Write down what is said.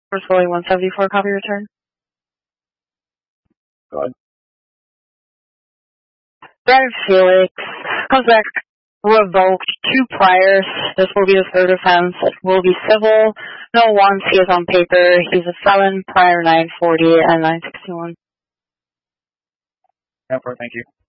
First Foley 174, copy return. Go ahead. Brad Felix comes back revoked 2 priors. This will be his 3rd offense. It will be civil. No wants. He is on paper. He's a felon, prior 940 and 961. Thank you.